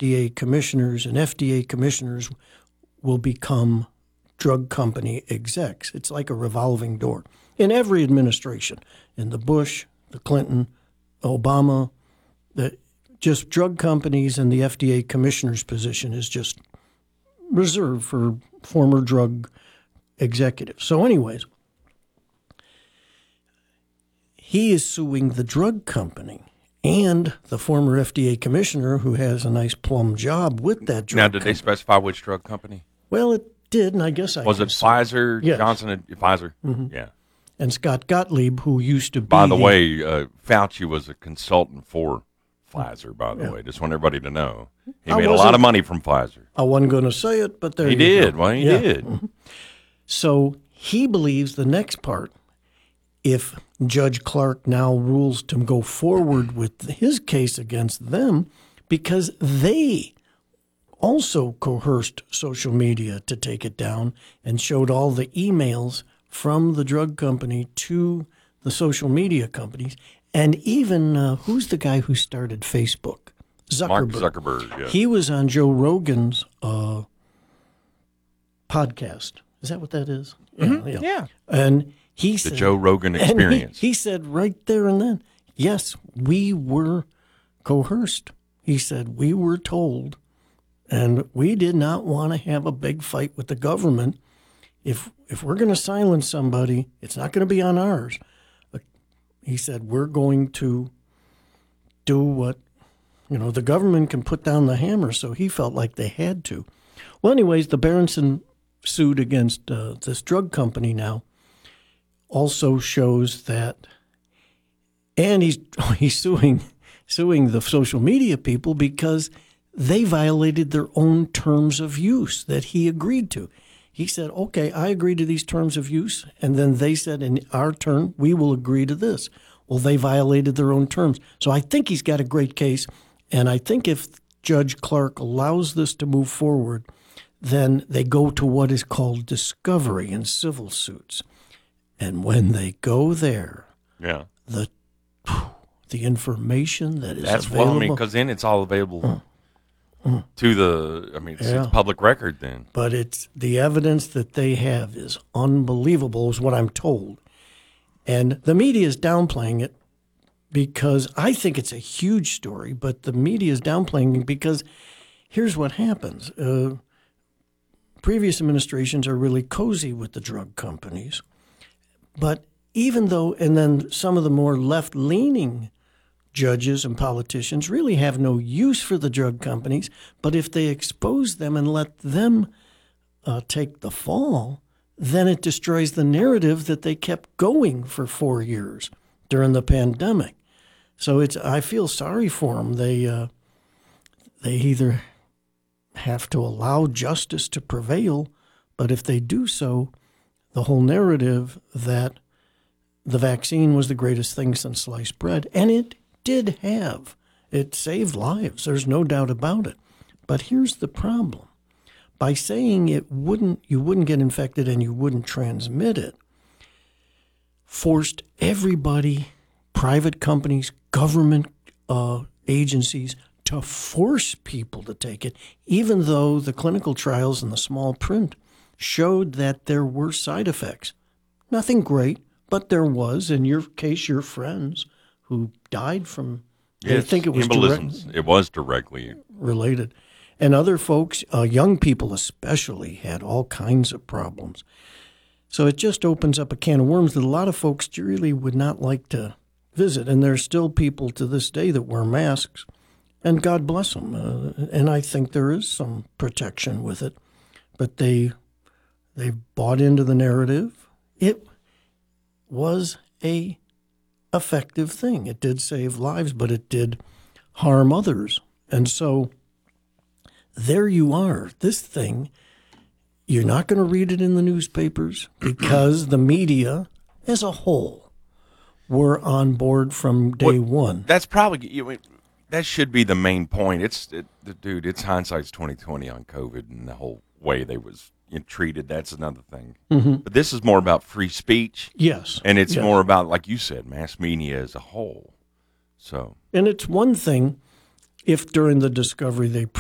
FDA commissioners, and FDA commissioners will become drug company execs. It's like a revolving door in every administration, in the Bush, the Clinton, Obama. Just drug companies and the FDA commissioner's position is just reserved for former drug executives. So anyways, he is suing the drug company and the former FDA commissioner who has a nice plum job with that drug Now, did company. they specify which drug company? Well, it did, and I guess Was it Pfizer, Yes. Johnson & Pfizer? Mm-hmm. Yeah. And Scott Gottlieb, who used to be... By the way, Fauci was a consultant for Pfizer, by the way. Just want everybody to know. He made a lot of money from Pfizer. I wasn't going to say it, but there He you did. go. Well, he did. Mm-hmm. So he believes the next part, if Judge Clark now rules to go forward with his case against them, because they also coerced social media to take it down and showed all the emails from the drug company to the social media companies. And even, who's the guy who started Facebook? Zuckerberg. Mark Zuckerberg, yeah. He was on Joe Rogan's podcast. Is that what that is? Mm-hmm. Yeah. And he said... The Joe Rogan Experience. He said right there and then, yes, we were coerced. He said, we were told, and we did not want to have a big fight with the government. If we're going to silence somebody, it's not going to be on ours. He said, we're going to do what, the government can put down the hammer. So he felt like they had to. Well, anyways, the Berenson suit against this drug company now also shows that, and he's suing the social media people because they violated their own terms of use that he agreed to. He said, okay, I agree to these terms of use. And then they said, in our turn, we will agree to this. Well, they violated their own terms. So I think he's got a great case. And I think if Judge Clark allows this to move forward, then they go to what is called discovery in civil suits. And when they go there, the information that is available. Well, because then it's all available to the, it's public record then. But it's the evidence that they have is unbelievable, is what I'm told. And the media is downplaying it because I think it's a huge story, but the media is downplaying it because here's what happens. Previous administrations are really cozy with the drug companies. But even though, and then some of the more left-leaning judges and politicians really have no use for the drug companies, but if they expose them and let them take the fall, then it destroys the narrative that they kept going for 4 years during the pandemic. So I feel sorry for them. They either have to allow justice to prevail, but if they do so, the whole narrative that the vaccine was the greatest thing since sliced bread, and it did have. It saved lives. There's no doubt about it. But here's the problem. By saying you wouldn't get infected and you wouldn't transmit it, forced everybody, private companies, government agencies, to force people to take it, even though the clinical trials and the small print showed that there were side effects. Nothing great, but there was. In your case, your friends who died from, I think it was embolisms. It was directly related. And other folks, young people especially, had all kinds of problems. So it just opens up a can of worms that a lot of folks really would not like to visit. And there's still people to this day that wear masks, and God bless them. And I think there is some protection with it. But they bought into the narrative. It was a effective thing. It did save lives, but it did harm others. And so there you are. This thing, you're not going to read it in the newspapers because the media as a whole were on board from day one. That's probably that should be the main point. Dude, it's hindsight's 2020 on COVID and the whole way they was treated. That's another thing. Mm-hmm. But this is more about free speech. Yes. And it's more about, like you said, mass media as a whole. So. And it's one thing if during the discovery they